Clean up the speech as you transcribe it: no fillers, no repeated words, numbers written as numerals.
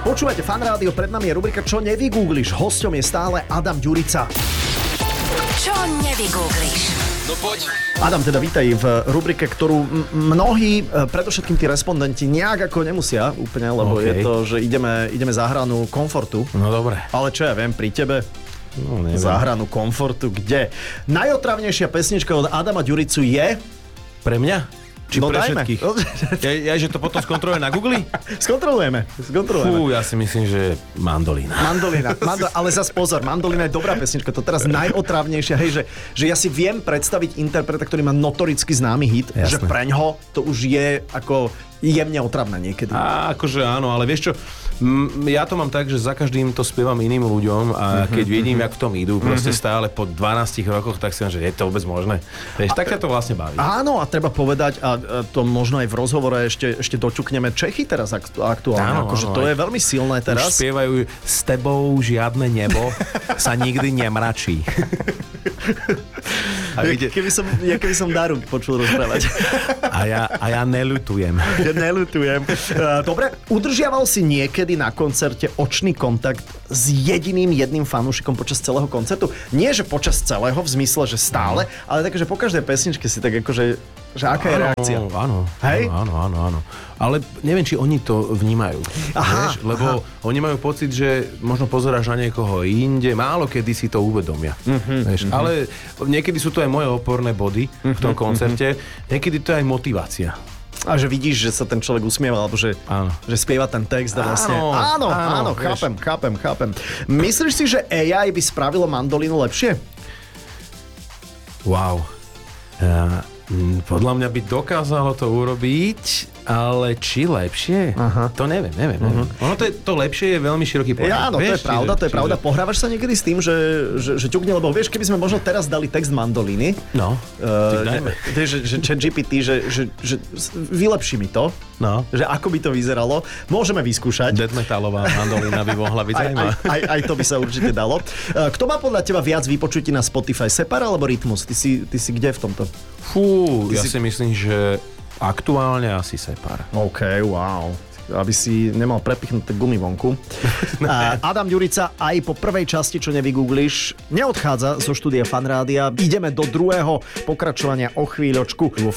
Počúvate Fan Rádio, pred nami je rubrika Čo nevygoogliš. Hosťom je stále Adam Ďurica. Čo nevygoogliš? No poď. Adam, teda vítaj v rubrike, ktorú mnohí, predovšetkým tí respondenti, nejak ako nemusia úplne, lebo je to, že ideme za hranu komfortu. No dobre. Ale čo ja viem, pri tebe? No neviem. Za hranu komfortu, kde? Najotravnejšia pesnička od Adama Ďuricu je? Pre mňa? Či No pre dajme. všetkých? Ja, že to potom skontroluje na Google? Skontrolujeme. Fú, ja si myslím, že mandolína. Ale zas pozor, mandolína je dobrá pesnička, to teraz najotravnejšia, hej, že ja si viem predstaviť interpreta, ktorý má notoricky známy hit, Jasné. že preňho to už je ako jemne otravné niekedy. Akože áno, ale vieš čo, ja to mám tak, že za každým to spievam iným ľuďom a keď vidím, jak v tom idú, proste stále po 12 rokoch, tak si vám, že je to vôbec možné. Vieš, tak ťa to vlastne baví. Áno, a treba povedať, a to možno aj v rozhovore ešte dočukneme, Čechy teraz aktuálne, Áno, akože áno, to aj. je veľmi silné teraz. Už spievajú s tebou žiadne nebo sa nikdy nemračí. Keby som Daru počul rozprávať. A ja neľutujem. Neľutujem. Dobre, udržiaval si niekedy na koncerte očný kontakt s jedným fanúšikom počas celého koncertu? Nie, že počas celého, v zmysle, že stále, ale také, že po každej pesničke si tak akože, že aká je reakcia? Áno. Hej? Áno. Ale neviem, či oni to vnímajú. Vieš? Lebo oni majú pocit, že možno pozeráš na niekoho inde, málo kedy si to uvedomia. Vieš? Ale niekedy sú to aj moje oporné body v tom koncerte, niekedy to je aj motivácia. A že vidíš, že sa ten človek usmieva, alebo že spieva ten text a vlastne... Áno, chápem. Myslíš si, že AI by spravilo mandolínu lepšie? Wow. Podľa mňa by dokázalo to urobiť, ale či lepšie? To neviem. Ono to lepšie je veľmi široký pojem. Áno, to je pravda. Pohrávaš sa niekedy s tým, že ťukne, lebo vieš, keby sme možno teraz dali text mandolíny, že ChatGPT, že vylepší mi to, že ako by to vyzeralo, môžeme vyskúšať. Death metalová mandolína by mohla byť zaujímavá. Aj to by sa určite dalo. Kto má podľa teba viac vypočutí na Spotify, Separ alebo Rytmus? Ty si kde v tomto? Fú, ja si myslím, že aktuálne asi Separ. OK, wow. Aby si nemal prepichnúť gumy vonku. Adam Ďurica aj po prvej časti, čo nevygoogliš, neodchádza zo štúdia Fan Rádia. Ideme do druhého pokračovania o chvíľočku.